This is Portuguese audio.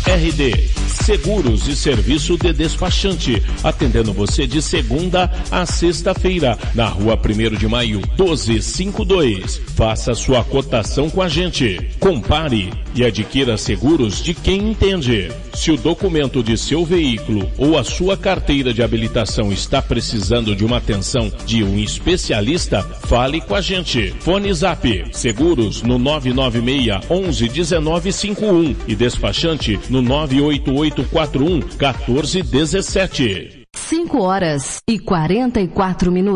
RD Seguros e Serviço de Despachante, atendendo você de segunda a sexta-feira, na Rua 1º de Maio, 1252. Faça sua cotação com a gente. Compare e adquira seguros de quem entende. Se o documento de seu veículo ou a sua carteira de habilitação está precisando de uma atenção de um especialista, fale com a gente. Fone Zap Seguros no 996 11 19 51 e despachante no 98841 1417. 5 horas e 44 minutos.